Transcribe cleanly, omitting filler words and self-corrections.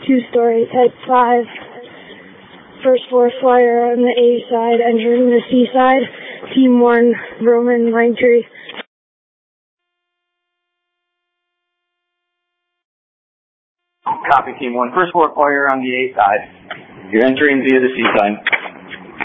2-story, Type 5. First floor flyer on the A side, entering the C side. Team 1, Roman Langtree. Copy, Team 1. First floor flyer on the A side. You're entering via the C side.